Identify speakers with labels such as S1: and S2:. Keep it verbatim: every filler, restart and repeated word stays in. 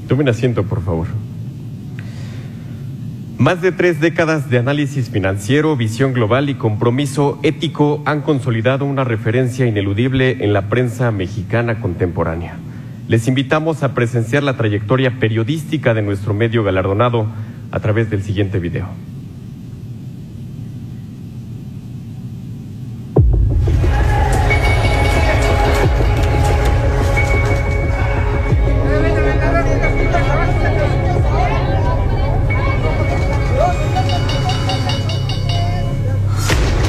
S1: Tomen asiento, por favor. Más de tres décadas de análisis financiero, visión global y compromiso ético han consolidado una referencia ineludible en la prensa mexicana contemporánea. Les invitamos a presenciar la trayectoria periodística de nuestro medio galardonado a través del siguiente video.